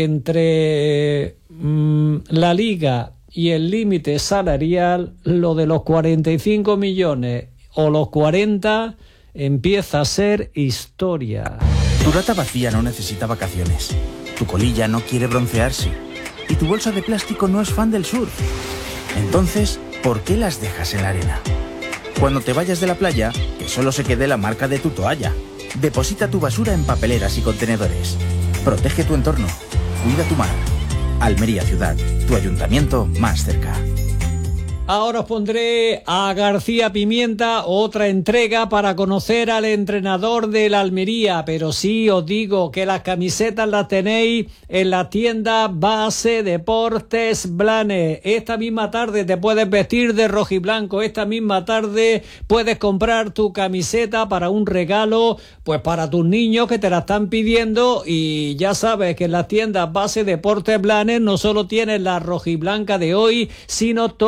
entre mmm, la Liga y el límite salarial, lo de los cuarenta y cinco millones o los cuarenta empieza a ser historia. Tu rata vacía no necesita vacaciones, tu colilla no quiere broncearse y tu bolsa de plástico no es fan del surf. Entonces, ¿por qué las dejas en la arena? Cuando te vayas de la playa, que solo se quede la marca de tu toalla. Deposita tu basura en papeleras y contenedores. Protege tu entorno. Cuida tu mar. Almería Ciudad, tu ayuntamiento más cerca. Ahora os pondré a García Pimienta otra entrega para conocer al entrenador del Almería, pero sí os digo que las camisetas las tenéis en la tienda Base Deportes Blanes. Esta misma tarde te puedes vestir de rojiblanco, esta misma tarde puedes comprar tu camiseta para un regalo, pues para tus niños que te la están pidiendo, y ya sabes que en las tiendas Base Deportes Blanes no solo tienes la rojiblanca de hoy, sino todo el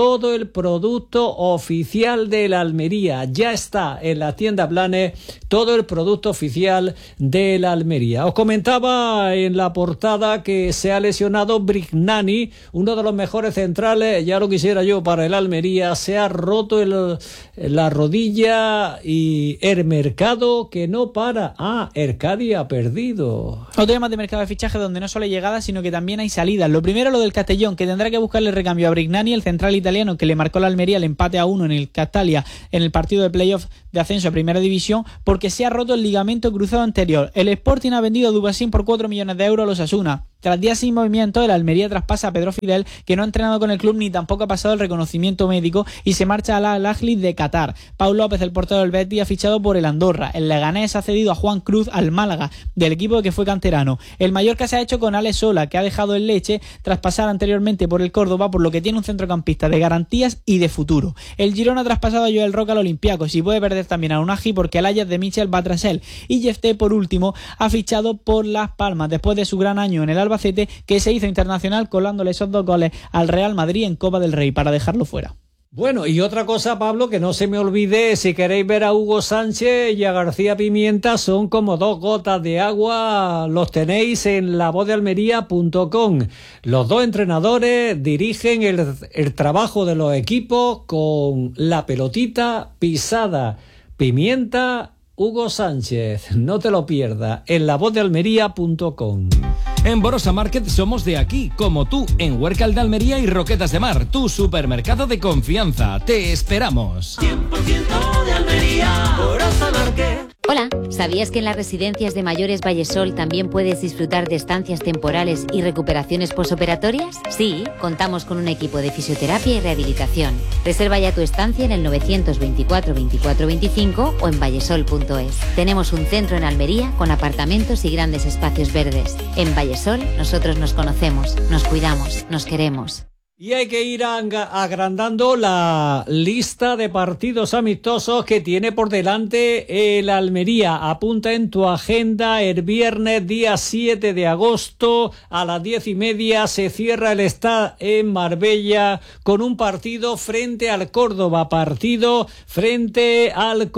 el producto oficial de la Almería. Ya está en la tienda Blanes todo el producto oficial de la Almería. Os comentaba en la portada que se ha lesionado Brignani, uno de los mejores centrales, ya lo quisiera yo para el Almería. Se ha roto el, la rodilla y el mercado que no para. Ah, Ercadi ha perdido. Otro tema de mercado de fichaje donde no solo hay llegadas, sino que también hay salidas. Lo primero, lo del Castellón, que tendrá que buscarle recambio a Brignani, el central italiano que le marcó la Almería el empate a uno en el Castalia en el partido de playoff de ascenso a Primera División, porque se ha roto el ligamento cruzado anterior. El Sporting ha vendido a Dubasín por cuatro millones de euros a los Osasuna. Tras días sin movimiento, el Almería traspasa a Pedro Fidel, que no ha entrenado con el club ni tampoco ha pasado el reconocimiento médico, y se marcha al Al-Ahly de Qatar. Pau López, el portero del Betis, ha fichado por el Andorra. El Leganés ha cedido a Juan Cruz al Málaga, del equipo que fue canterano. El Mallorca se ha hecho con Alex Sola, que ha dejado el Leche tras pasar anteriormente por el Córdoba, por lo que tiene un centrocampista de garantías y de futuro. El Girona ha traspasado a Joel Roca al Olympiacos y puede perder también a Unagi porque el Ajax de Michel va tras él. Y Jefté, por último, ha fichado por Las Palmas después de su gran año en el Albacete, que se hizo internacional colándole esos dos goles al Real Madrid en Copa del Rey para dejarlo fuera. Bueno, y otra cosa, Pablo, que no se me olvide, si queréis ver a Hugo Sánchez y a García Pimienta, son como dos gotas de agua, los tenéis en la voz de almería punto com. Los dos entrenadores dirigen el, el trabajo de los equipos con la pelotita pisada. Pimienta, Hugo Sánchez, no te lo pierdas, en la voz de almería punto com. En Borosa Market somos de aquí, como tú, en Huércal de Almería y Roquetas de Mar, tu supermercado de confianza. Te esperamos. cien por ciento de Almería, Borosa Market. Hola, ¿sabías que en las residencias de mayores Vallesol también puedes disfrutar de estancias temporales y recuperaciones posoperatorias? Sí, contamos con un equipo de fisioterapia y rehabilitación. Reserva ya tu estancia en el novecientos veinticuatro veinticuatro veinticinco o en vallesol punto es. Tenemos un centro en Almería con apartamentos y grandes espacios verdes. En Vallesol nosotros nos conocemos, nos cuidamos, nos queremos. Y hay que ir agrandando la lista de partidos amistosos que tiene por delante el Almería. Apunta en tu agenda el viernes día siete de agosto a las diez y media se cierra el Stade en Marbella con un partido frente al Córdoba, partido frente al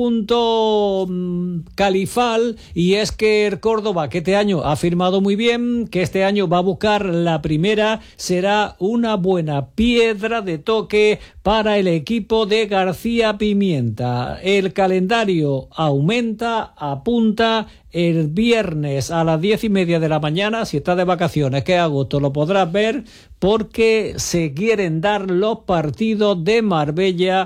conjunto mmm, califal, y es que el Córdoba, que este año ha firmado muy bien, que este año va a buscar la primera, será una buena piedra de toque para el equipo de García Pimienta. El calendario aumenta, apunta el viernes a las diez y media de la mañana. Si estás de vacaciones, que es agosto, lo podrás ver porque se quieren dar los partidos de Marbella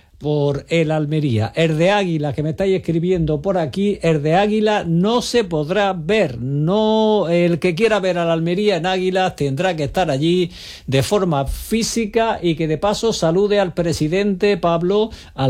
por el Almería. El de Águila, que me estáis escribiendo por aquí, el de Águila no se podrá ver. No, el que quiera ver al Almería en Águila tendrá que estar allí de forma física, y que de paso salude al presidente Pablo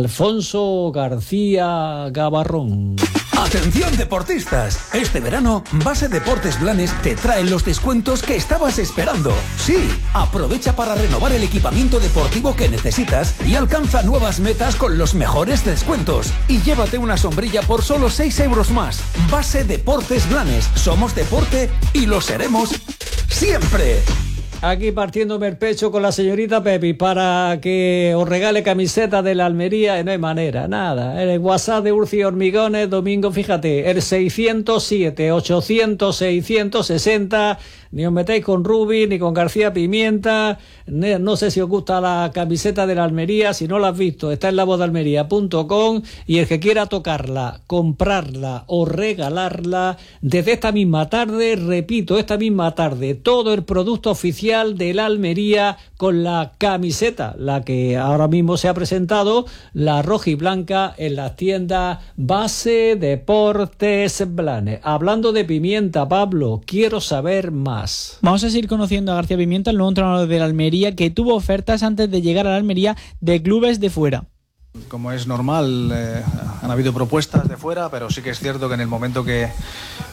Alfonso García Gavarrón. Atención deportistas, este verano Base Deportes Blanes te trae los descuentos que estabas esperando. Sí, aprovecha para renovar el equipamiento deportivo que necesitas y alcanza nuevas metas con los mejores descuentos. Y llévate una sombrilla por solo seis euros más. Base Deportes Blanes, somos deporte y lo seremos siempre. Aquí partiéndome el pecho con la señorita Pepi para que os regale camiseta de la Almería, y no hay manera, nada. El WhatsApp de Urci Hormigones, Domingo, fíjate, el seiscientos siete, ochocientos, seiscientos sesenta. Ni os metéis con Rubi, ni con García Pimienta. No sé si os gusta la camiseta de la Almería. Si no la has visto, está en la voz de almería punto com. Y el que quiera tocarla, comprarla o regalarla, desde esta misma tarde, repito, esta misma tarde, todo el producto oficial de la Almería con la camiseta, la que ahora mismo se ha presentado, la roja y blanca, en las tiendas Base Deportes Blanes. Hablando de Pimienta, Pablo, quiero saber más. Vamos a seguir conociendo a García Pimienta, el nuevo entrenador de la Almería, que tuvo ofertas antes de llegar a la Almería de clubes de fuera. Como es normal, eh, han habido propuestas de fuera, pero sí que es cierto que en el momento que,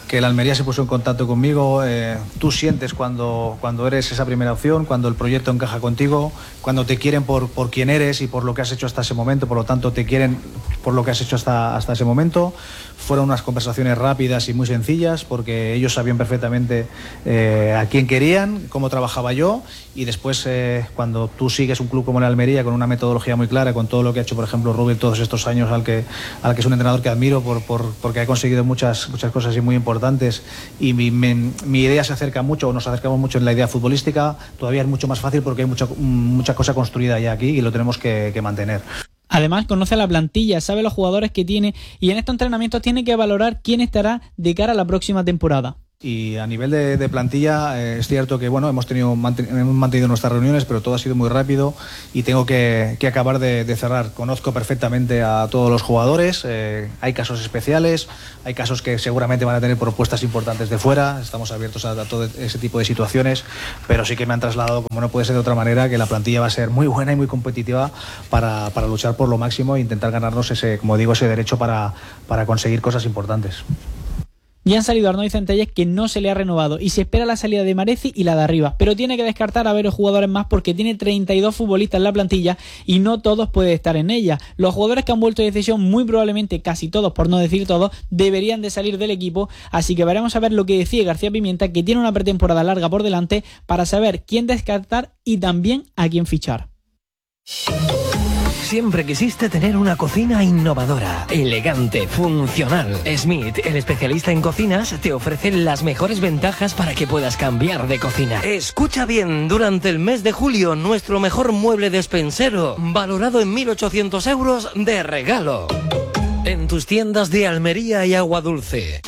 que el Almería se puso en contacto conmigo. Eh, tú sientes cuando, cuando eres esa primera opción, cuando el proyecto encaja contigo, cuando te quieren por, por quién eres y por lo que has hecho hasta ese momento, por lo tanto te quieren por lo que has hecho hasta, hasta ese momento. Fueron unas conversaciones rápidas y muy sencillas porque ellos sabían perfectamente eh, a quién querían, cómo trabajaba yo, y después eh, cuando tú sigues un club como el Almería con una metodología muy clara, con todo lo que ha hecho por ejemplo Rubén todos estos años, al que, al que es un entrenador que admiro por, por, porque ha conseguido muchas, muchas cosas y muy importantes, y mi, mi, mi idea se acerca mucho, o nos acercamos mucho en la idea futbolística, todavía es mucho más fácil porque hay mucha, mucha cosa construida ya aquí y lo tenemos que, que mantener. Además, conoce a la plantilla, sabe los jugadores que tiene y en estos entrenamientos tiene que valorar quién estará de cara a la próxima temporada. Y a nivel de, de plantilla, eh, es cierto que bueno, hemos, tenido, hemos mantenido nuestras reuniones, pero todo ha sido muy rápido y tengo que, que acabar de, de cerrar. Conozco perfectamente a todos los jugadores, eh, hay casos especiales, hay casos que seguramente van a tener propuestas importantes de fuera, estamos abiertos a, a todo ese tipo de situaciones, pero sí que me han trasladado, como no puede ser de otra manera, que la plantilla va a ser muy buena y muy competitiva para, para luchar por lo máximo e intentar ganarnos ese, como digo, ese derecho para, para conseguir cosas importantes. Ya han salido Arnau y Centelles, que no se le ha renovado, y se espera la salida de Marezi y la de Arriba, pero tiene que descartar a varios jugadores más porque tiene treinta y dos futbolistas en la plantilla y no todos pueden estar en ella. Los jugadores que han vuelto de decisión, muy probablemente casi todos, por no decir todos, deberían de salir del equipo, así que veremos a ver lo que decide García Pimienta, que tiene una pretemporada larga por delante para saber quién descartar y también a quién fichar. Siempre quisiste tener una cocina innovadora, elegante, funcional. Smith, el especialista en cocinas, te ofrece las mejores ventajas para que puedas cambiar de cocina. Escucha bien, durante el mes de julio, nuestro mejor mueble despensero, valorado en mil ochocientos euros de regalo. En tus tiendas de Almería y Aguadulce.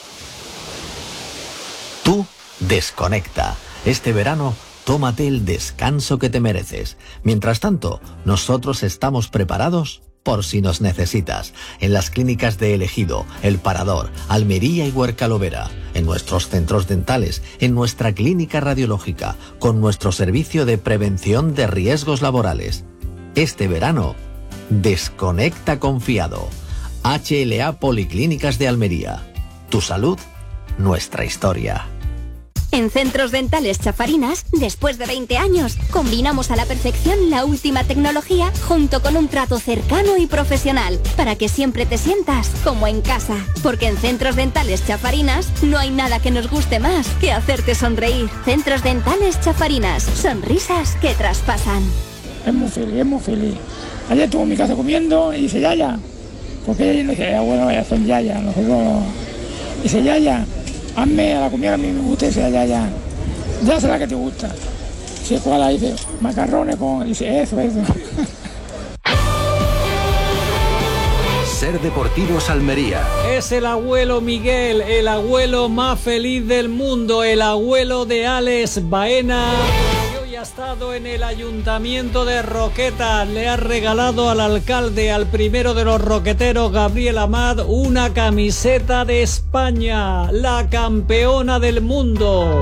Tú desconecta. Este verano, tómate el descanso que te mereces. Mientras tanto, nosotros estamos preparados por si nos necesitas. En las clínicas de El Ejido, El Parador, Almería y Huerca-Lovera, en nuestros centros dentales, en nuestra clínica radiológica, con nuestro servicio de prevención de riesgos laborales. Este verano, desconecta confiado. H L A Policlínicas de Almería. Tu salud, nuestra historia. En Centros Dentales Chafarinas, después de veinte años, combinamos a la perfección la última tecnología junto con un trato cercano y profesional, para que siempre te sientas como en casa. Porque en Centros Dentales Chafarinas no hay nada que nos guste más que hacerte sonreír. Centros Dentales Chafarinas, sonrisas que traspasan. Es muy feliz, es muy feliz. Ayer estuvo en mi casa comiendo y dice Yaya, porque ella no dice, bueno, ya son Yaya, nosotros... Dice Yaya, hazme a la comida que a mí me gusta, y dice, ya, ya, ya sé la que te gusta. Dice, ¿cuál? Dice, macarrones con... Dice, eso, eso. Ser Deportivos Almería. Es el abuelo Miguel, el abuelo más feliz del mundo, el abuelo de Alex Baena. Y hoy ha estado en el ayuntamiento de Roquetas. Le ha regalado al alcalde, al primero de los roqueteros, Gabriel Amat, una camiseta de España, la campeona del mundo.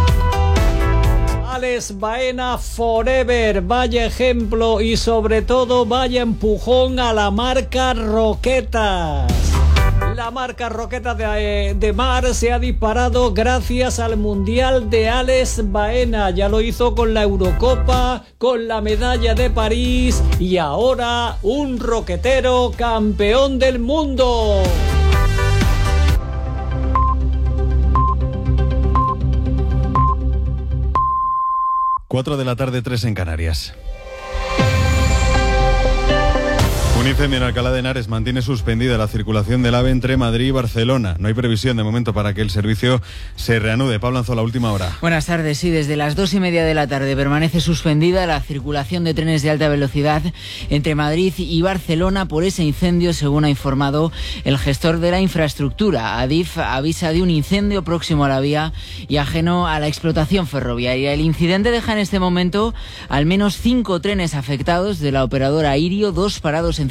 Alex Baena forever, vaya ejemplo y sobre todo vaya empujón a la marca Roquetas. La marca Roquetas de, de Mar se ha disparado gracias al Mundial de Alex Baena. Ya lo hizo con la Eurocopa, con la medalla de París y ahora un roquetero campeón del mundo. cuatro de la tarde, tres en Canarias. Un incendio en Alcalá de Henares mantiene suspendida la circulación del AVE entre Madrid y Barcelona. No hay previsión de momento para que el servicio se reanude. Pablo Anzola, última hora. Buenas tardes. Sí, desde las dos y media de la tarde permanece suspendida la circulación de trenes de alta velocidad entre Madrid y Barcelona por ese incendio, según ha informado el gestor de la infraestructura. Adif avisa de un incendio próximo a la vía y ajeno a la explotación ferroviaria. El incidente deja en este momento al menos cinco trenes afectados de la operadora Irio, dos parados en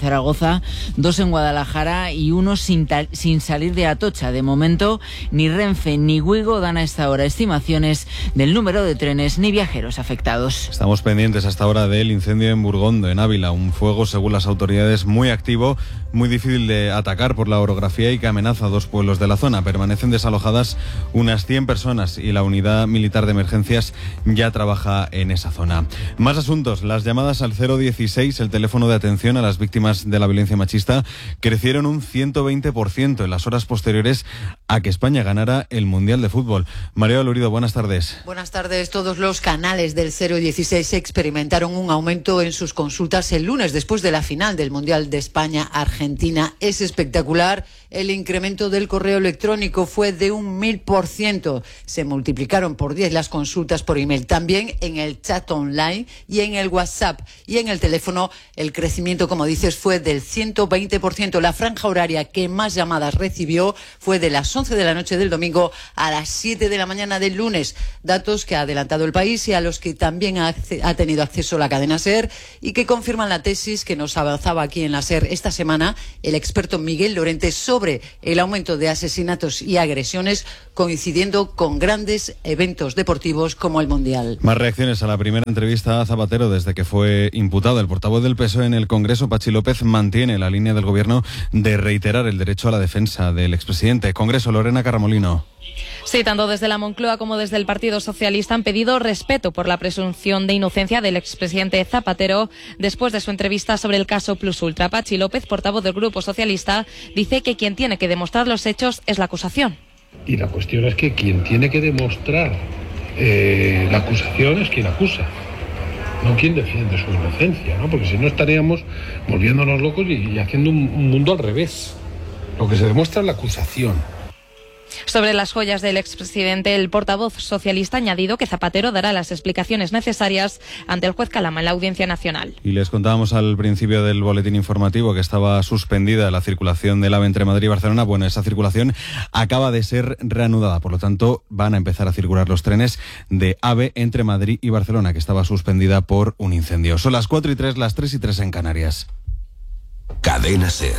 Zaragoza, dos en Guadalajara y uno sin, sin salir de Atocha. De momento, ni Renfe ni Wigo dan a esta hora estimaciones del número de trenes ni viajeros afectados. Estamos pendientes hasta ahora del incendio en Burgondo, en Ávila. Un fuego, según las autoridades, muy activo, muy difícil de atacar por la orografía y que amenaza a dos pueblos de la zona. Permanecen desalojadas unas cien personas y la unidad militar de emergencias ya trabaja en esa zona. Más asuntos. Las llamadas al cero dieciséis, el teléfono de atención a las víctimas de la violencia machista, crecieron un ciento veinte por ciento en las horas posteriores a que España ganara el Mundial de Fútbol. María Lurido, buenas tardes. Buenas tardes. Todos los canales del cero dieciséis experimentaron un aumento en sus consultas el lunes después de la final del Mundial de España-Argentina. Es espectacular. El incremento del correo electrónico fue de un mil por ciento. Se multiplicaron por diez las consultas por email. También en el chat online y en el WhatsApp. Y en el teléfono el crecimiento, como dices, fue del ciento veinte por ciento. La franja horaria que más llamadas recibió fue de las once de la noche del domingo a las siete de la mañana del lunes. Datos que ha adelantado el país y a los que también ha, ha tenido acceso la cadena SER y que confirman la tesis que nos avanzaba aquí en la SER esta semana el experto Miguel Lorente sobre el aumento de asesinatos y agresiones coincidiendo con grandes eventos deportivos como el Mundial. Más reacciones a la primera entrevista a Zapatero desde que fue imputado. El portavoz del P S O E en el Congreso, Patxi López, mantiene la línea del Gobierno de reiterar el derecho a la defensa del expresidente. Congreso, Lorena Carramolino. Sí, tanto desde la Moncloa como desde el Partido Socialista han pedido respeto por la presunción de inocencia del expresidente Zapatero después de su entrevista sobre el caso Plus Ultra. Patxi López, portavoz del Grupo Socialista, dice que quien tiene que demostrar los hechos es la acusación. Y la cuestión es que quien tiene que demostrar eh, la acusación es quien acusa, no quien defiende su inocencia, ¿no? Porque si no estaríamos volviéndonos locos y, y haciendo un, un mundo al revés. Lo que se demuestra es la acusación. Sobre las joyas del expresidente, el portavoz socialista ha añadido que Zapatero dará las explicaciones necesarias ante el juez Calama en la Audiencia Nacional. Y les contábamos al principio del boletín informativo que estaba suspendida la circulación del AVE entre Madrid y Barcelona. Bueno, esa circulación acaba de ser reanudada, por lo tanto van a empezar a circular los trenes de AVE entre Madrid y Barcelona, que estaba suspendida por un incendio. Son las cuatro y tres, las tres y tres en Canarias. Cadena SER.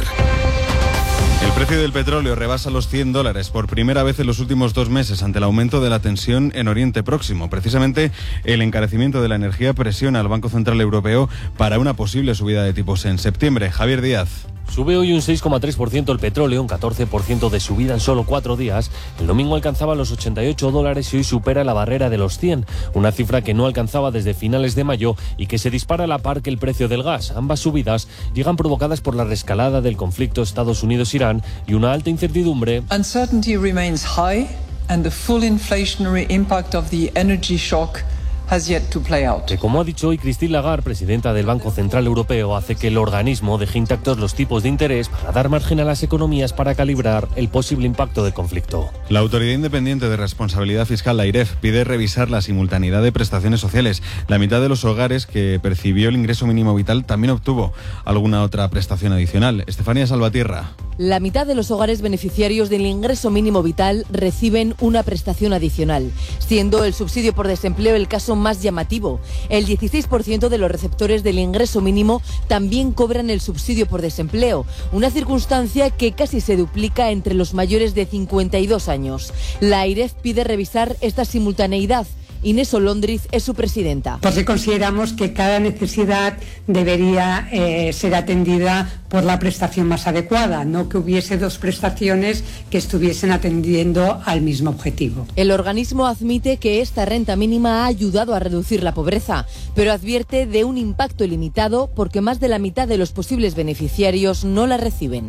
El precio del petróleo rebasa los cien dólares por primera vez en los últimos dos meses ante el aumento de la tensión en Oriente Próximo. Precisamente el encarecimiento de la energía presiona al Banco Central Europeo para una posible subida de tipos en septiembre. Javier Díaz. Sube hoy un seis coma tres por ciento el petróleo, un catorce por ciento de subida en solo cuatro días. El domingo alcanzaba los ochenta y ocho dólares y hoy supera la barrera de los cien, una cifra que no alcanzaba desde finales de mayo y que se dispara a la par que el precio del gas. Ambas subidas llegan provocadas por la reescalada del conflicto Estados Unidos-Irán y una alta incertidumbre. Uncertainty remains high and the full inflationary impact of the energy shock has yet to play out. Que, como ha dicho hoy Christine Lagarde, presidenta del Banco Central Europeo, hace que el organismo deje intactos los tipos de interés para dar margen a las economías para calibrar el posible impacto del conflicto. La Autoridad Independiente de Responsabilidad Fiscal, la AIREF, pide revisar la simultaneidad de prestaciones sociales. La mitad de los hogares que percibió el ingreso mínimo vital también obtuvo alguna otra prestación adicional. Estefanía Salvatierra. La mitad de los hogares beneficiarios del ingreso mínimo vital reciben una prestación adicional, siendo el subsidio por desempleo el caso más llamativo. El dieciséis por ciento de los receptores del ingreso mínimo también cobran el subsidio por desempleo, una circunstancia que casi se duplica entre los mayores de cincuenta y dos años. La AIREF pide revisar esta simultaneidad. Inés Olondriz es su presidenta. Porque consideramos que cada necesidad debería eh, ser atendida por la prestación más adecuada, no que hubiese dos prestaciones que estuviesen atendiendo al mismo objetivo. El organismo admite que esta renta mínima ha ayudado a reducir la pobreza, pero advierte de un impacto limitado porque más de la mitad de los posibles beneficiarios no la reciben.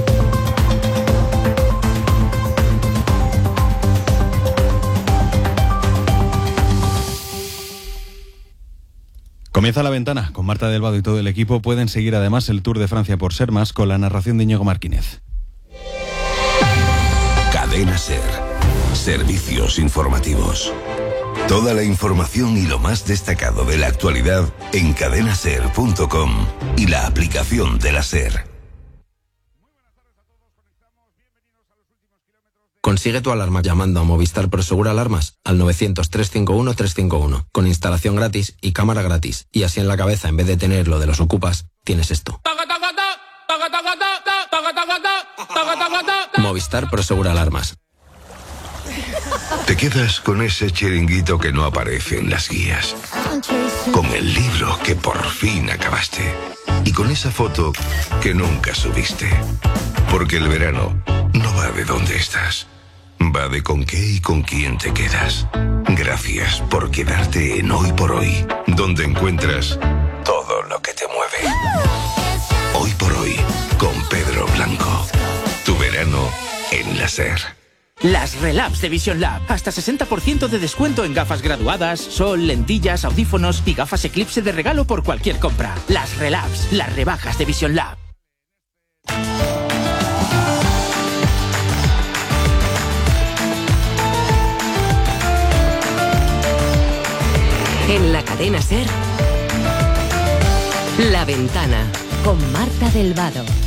Comienza La Ventana con Marta del Vado y todo el equipo. Pueden seguir además el Tour de Francia por Ser Más con la narración de Íñigo Martínez. Cadena SER. Servicios informativos. Toda la información y lo más destacado de la actualidad en cadena ser punto com y la aplicación de la SER. Consigue tu alarma llamando a Movistar Prosegur Alarmas al novecientos, trescientos cincuenta y uno, trescientos cincuenta y uno, con instalación gratis y cámara gratis. Y así en la cabeza, en vez de tener lo de los ocupas, tienes esto. Movistar Prosegura Alarmas. Te quedas con ese chiringuito que no aparece en las guías, con el libro que por fin acabaste y con esa foto que nunca subiste. Porque el verano no va de dónde estás, va de con qué y con quién te quedas. Gracias por quedarte en Hoy por Hoy, donde encuentras todo lo que te mueve. Hoy por Hoy, con Pedro Blanco. Tu verano en la SER. Las Relabs de Vision Lab. Hasta sesenta por ciento de descuento en gafas graduadas, sol, lentillas, audífonos y gafas Eclipse de regalo por cualquier compra. Las Relabs, las rebajas de Vision Lab. En la cadena SER, La Ventana. Con Marta del Vado.